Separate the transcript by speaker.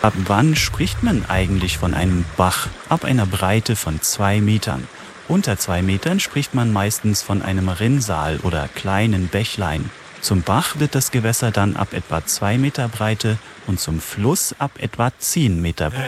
Speaker 1: Ab wann spricht man eigentlich von einem Bach? Ab einer Breite von 2 Metern. Unter 2 Metern spricht man meistens von einem Rinnsal oder kleinen Bächlein. Zum Bach wird das Gewässer dann ab etwa 2 Meter Breite und zum Fluss ab etwa 10 Meter Breite.